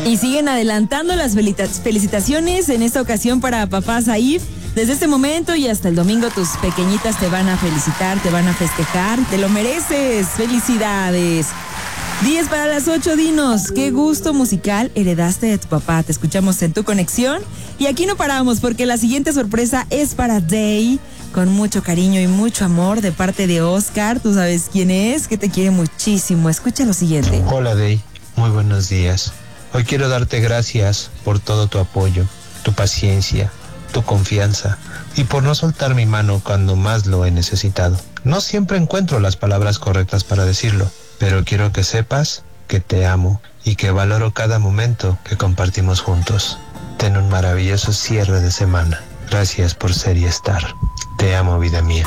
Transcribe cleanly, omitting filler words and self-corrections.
Y siguen adelantando las felicitaciones en esta ocasión para papá Saif. Desde este momento y hasta el domingo tus pequeñitas te van a felicitar, te van a festejar, te lo mereces. ¡Felicidades! 10 para las 8, dinos, ¿qué gusto musical heredaste de tu papá? Te escuchamos en Tu Conexión y aquí no paramos porque la siguiente sorpresa es para Day, con mucho cariño y mucho amor de parte de Oscar. Tú sabes quién es, que te quiere muchísimo. Escucha lo siguiente. Hola Day, muy buenos días. Hoy quiero darte gracias por todo tu apoyo, tu paciencia, tu confianza y por no soltar mi mano cuando más lo he necesitado. No siempre encuentro las palabras correctas para decirlo, pero quiero que sepas que te amo y que valoro cada momento que compartimos juntos. Ten un maravilloso cierre de semana. Gracias por ser y estar. Te amo, vida mía.